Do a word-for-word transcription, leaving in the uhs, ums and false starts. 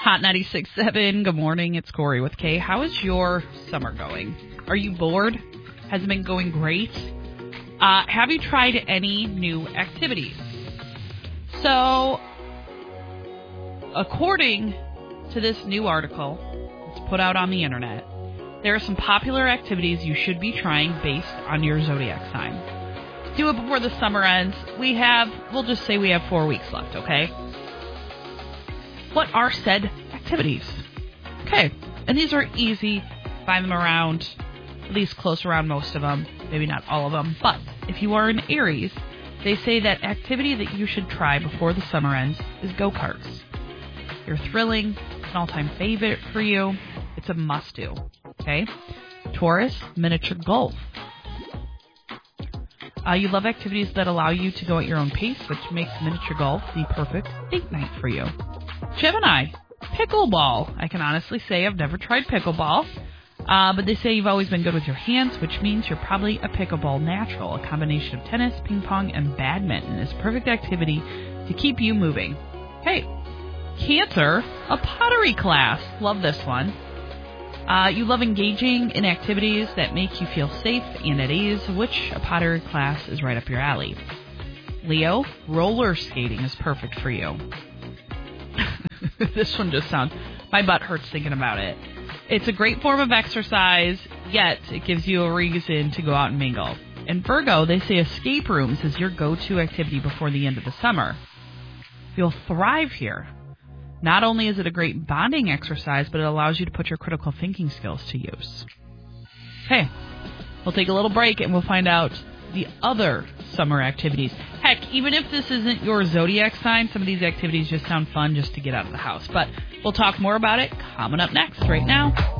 Hot ninety-six point seven. Good morning. It's Corey with Kay. How is your summer going? Are you bored? Has it been going great? Uh, have you tried any new activities? So, according to this new article that's put out on the internet, there are some popular activities you should be trying based on your zodiac sign. Do it before the summer ends. We have, we'll just say we have four weeks left, okay? What are said activities? Okay, and these are easy. Find them around, at least close around most of them, maybe not all of them. But if you are an Aries, they say that activity that you should try before the summer ends is go-karts. They're thrilling. It's an all-time favorite for you. It's a must-do, okay? Taurus, miniature golf. Uh, you love activities that allow you to go at your own pace, which makes miniature golf the perfect date night for you. Gemini, pickleball. I can honestly say I've never tried pickleball, uh, but they say you've always been good with your hands, which means you're probably a pickleball natural. A combination of tennis, ping pong, and badminton is perfect activity to keep you moving. Okay, Cancer, a pottery class. Love this one. Uh, you love engaging in activities that make you feel safe and at ease, which a pottery class is right up your alley. Leo, roller skating is perfect for you. This one just sounds, my butt hurts thinking about it. It's a great form of exercise, yet it gives you a reason to go out and mingle. In Virgo, they say escape rooms is your go-to activity before the end of the summer. You'll thrive here. Not only is it a great bonding exercise, but it allows you to put your critical thinking skills to use. Okay, we'll take a little break and we'll find out the other summer activities. Heck, even if this isn't your zodiac sign, some of these activities just sound fun just to get out of the house. But we'll talk more about it coming up next right now.